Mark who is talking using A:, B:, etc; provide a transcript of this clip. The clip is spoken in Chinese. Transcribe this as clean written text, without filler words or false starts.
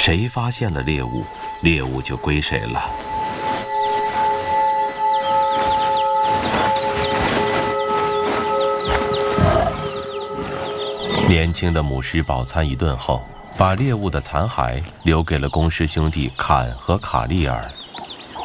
A: 谁发现了猎物，猎物就归谁了。年轻的母狮饱餐一顿后，把猎物的残骸留给了公狮兄弟坎和卡利尔。